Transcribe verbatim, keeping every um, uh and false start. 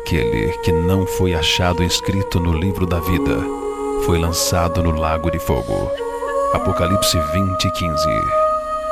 aquele que não foi achado inscrito no livro da vida foi lançado no lago de fogo. Apocalipse vinte, quinze.